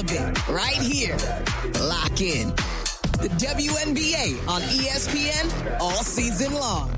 of it right here. Lock in. The WNBA on ESPN all season long.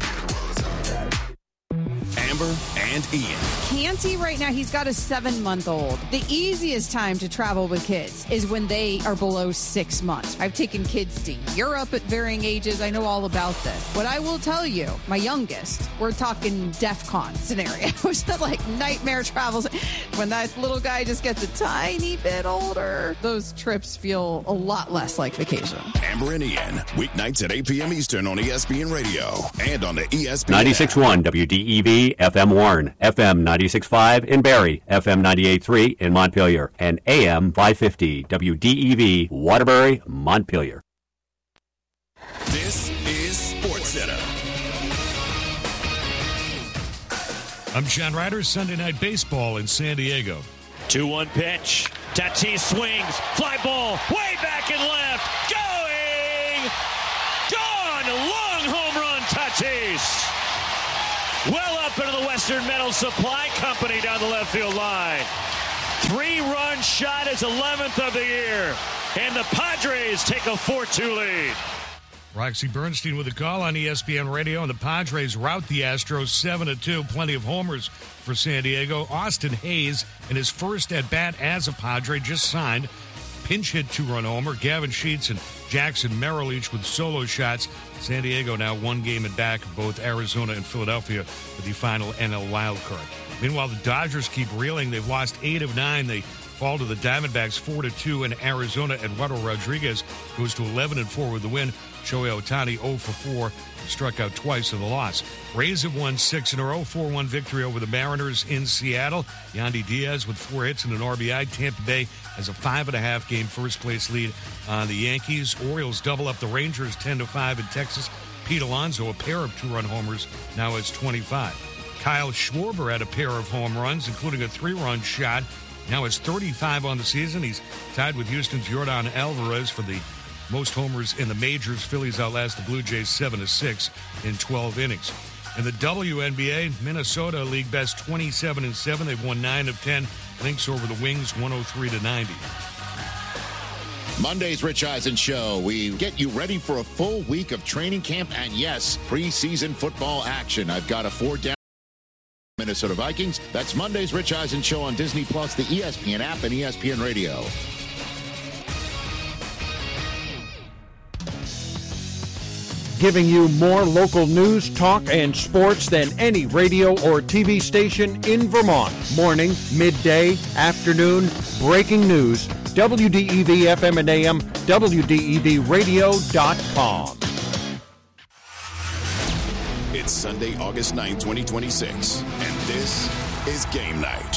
Amber and Ian. Canty right now, he's got a 7-month-old. The easiest time to travel with kids is when they are below 6 months. I've taken kids to Europe at varying ages. I know all about this. What I will tell you, my youngest, we're talking DEFCON scenarios, like nightmare travels. When that little guy just gets a tiny bit older, those trips feel a lot less like vacation. Amber and Ian, weeknights at 8 p.m. Eastern on ESPN Radio and on the ESPN 96.1 WDEV FM Warren, FM 96.5 in Barrie, FM 98.3 in Montpelier, and AM 550 WDEV Waterbury, Montpelier. This is SportsCenter. I'm John Ryder. Sunday Night Baseball in San Diego. 2-1 pitch. Tatis swings. Fly ball. Way back and left. Going. Gone. Long home run, Tatis. Well up into the Western Metal Supply Company down the left field line. 3-run shot, his 11th of the year. And the Padres take a 4-2 lead. Roxy Bernstein with a call on ESPN Radio, and the Padres rout the Astros 7-2. Plenty of homers for San Diego. Austin Hayes, in his first at-bat as a Padre, just signed. Pinch hit 2-run homer. Gavin Sheets and Jackson Merrill each with solo shots. San Diego now one game in back of both Arizona and Philadelphia for the final NL wildcard. Meanwhile, the Dodgers keep reeling. They've lost 8 of 9. They fall to the Diamondbacks 4-2 in Arizona. Eduardo Rodriguez goes to 11-4 with the win. Shohei Ohtani 0-4, struck out twice in the loss. Rays have won 6 in a row, 4-1 victory over the Mariners in Seattle. Yandy Diaz with 4 hits and an RBI. Tampa Bay has a 5.5 game first-place lead on the Yankees. Orioles double up the Rangers 10-5 in Texas. Pete Alonso, a pair of 2-run homers, now has 25. Kyle Schwarber had a pair of home runs, including a 3-run shot. Now has 35 on the season. He's tied with Houston's Yordan Alvarez for the most homers in the majors. Phillies outlast the Blue Jays 7-6 in 12 innings. In the WNBA, Minnesota league best 27-7. They've won 9 of 10. Lynx over the Wings 103-90. Monday's Rich Eisen Show. We get you ready for a full week of training camp and, yes, preseason football action. I've got a 4-down Minnesota Vikings. That's Monday's Rich Eisen Show on Disney+, the ESPN app, and ESPN Radio. Giving you more local news, talk, and sports than any radio or TV station in Vermont. Morning, midday, afternoon, breaking news. WDEV FM and AM, WDEVradio.com. It's Sunday, August 9, 2026, and this is Game Night.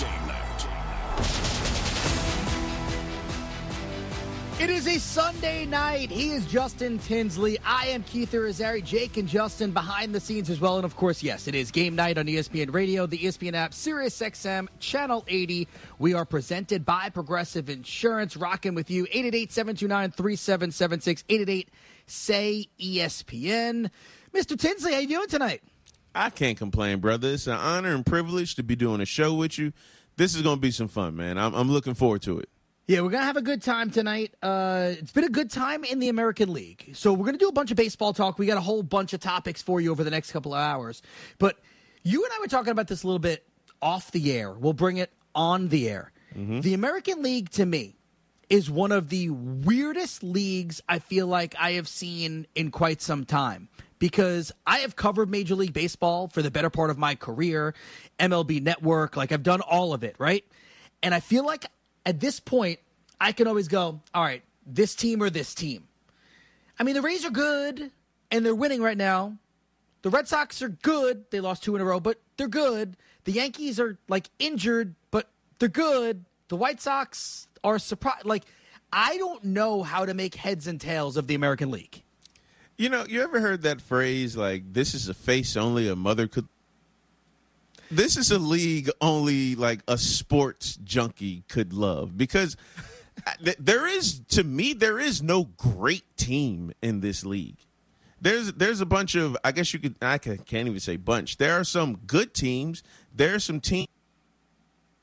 It is a Sunday night. He is Justin Tinsley. I am Keith Irizarry. Jake and Justin behind the scenes as well. And, of course, yes, it is Game Night on ESPN Radio, the ESPN app, SiriusXM, Channel 80. We are presented by Progressive Insurance. Rocking with you, 888-729-3776, 888-SAY-ESPN. Mr. Tinsley, how you doing tonight? I can't complain, brother. It's an honor and privilege to be doing a show with you. This is going to be some fun, man. I'm looking forward to it. Yeah, we're going to have a good time tonight. It's been a good time in the American League. So we're going to do a bunch of baseball talk. We got a whole bunch of topics for you over the next couple of hours. But you and I were talking about this a little bit off the air. We'll bring it on the air. Mm-hmm. The American League, to me, is one of the weirdest leagues I feel like I have seen in quite some time. Because I have covered Major League Baseball for the better part of my career, MLB Network, like I've done all of it, right? And I feel like at this point, I can always go, all right, this team or this team. I mean, the Rays are good, and they're winning right now. The Red Sox are good. They lost 2 in a row, but they're good. The Yankees are, like, injured, but they're good. The White Sox are surprised. Like, I don't know how to make heads and tails of the American League. You know, you ever heard that phrase, like, this is a face only a mother could? This is a league only, like, a sports junkie could love. Because there is no great team in this league. There's a bunch of, I guess I can't even say bunch. There are some good teams. There are some teams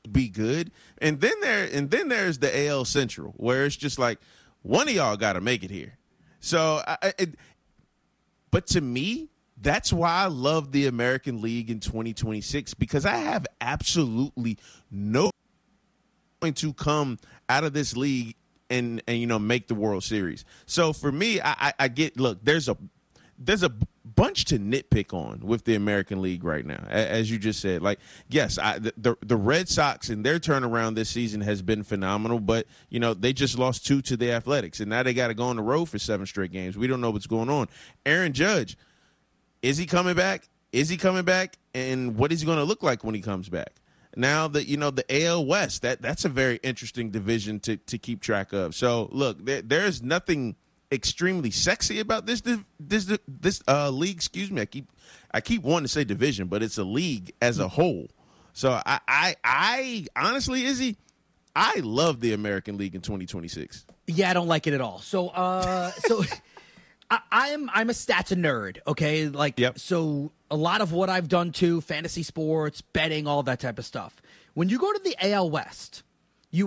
be good. And then there's the AL Central, where it's just like one of y'all got to make it here. So, but to me, that's why I love the American League in 2026, because I have absolutely no going to come out of this league and make the World Series. So for me, I get, look, there's a bunch to nitpick on with the American League right now, as you just said. Like, yes, the Red Sox and their turnaround this season has been phenomenal, but they just lost 2 to the Athletics, and now they got to go on the road for 7 straight games. We don't know what's going on. Aaron Judge, is he coming back? And what is he going to look like when he comes back? Now that the AL West, that's a very interesting division to keep track of. So look, there's nothing extremely sexy about this league. Excuse me, I keep wanting to say division, but it's a league as a whole. So I honestly, Izzy, I love the American League in 2026. Yeah, I don't like it at all. So I'm a stats nerd, okay? So a lot of what I've done too, fantasy sports, betting, all that type of stuff. When you go to the AL West,